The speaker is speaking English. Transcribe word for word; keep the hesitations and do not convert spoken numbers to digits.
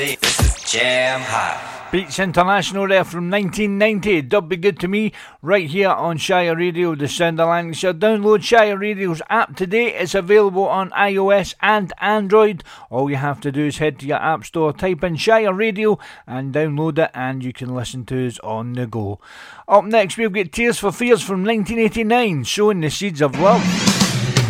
This is Jam Hot. Beats International there from nineteen ninety. Dub Be Good to Me right here on Shire Radio, the sound of Lancashire. Download Shire Radio's app today. It's available on iOS and Android. All you have to do is head to your app store, type in Shire Radio and download it, and you can listen to us on the go. Up next we've got Tears for Fears from nineteen eighty-nine, Showing the Seeds of Love.